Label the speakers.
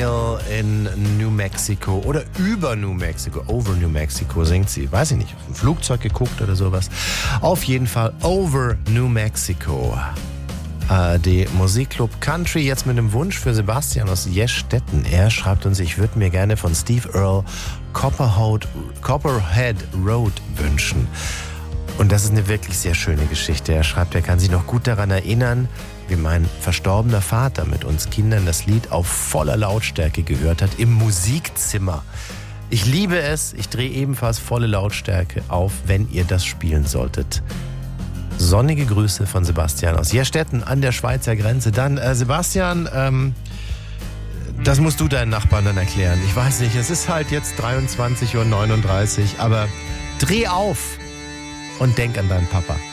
Speaker 1: Trail in New Mexico oder über New Mexico, over New Mexico singt sie. Weiß ich nicht, auf ein Flugzeug geguckt oder sowas. Auf jeden Fall over New Mexico. Die Musikclub Country jetzt mit einem Wunsch für Sebastian aus Jestetten. Er schreibt uns, ich würde mir gerne von Steve Earle Copperhead Road wünschen. Und das ist eine wirklich sehr schöne Geschichte. Er schreibt, er kann sich noch gut daran erinnern, wie mein verstorbener Vater mit uns Kindern das Lied auf voller Lautstärke gehört hat im Musikzimmer. Ich liebe es, ich drehe ebenfalls volle Lautstärke auf, wenn ihr das spielen solltet. Sonnige Grüße von Sebastian aus Jestetten an der Schweizer Grenze. Dann, Sebastian, das musst du deinen Nachbarn dann erklären. Ich weiß nicht, es ist halt jetzt 23:39 Uhr, aber dreh auf und denk an deinen Papa.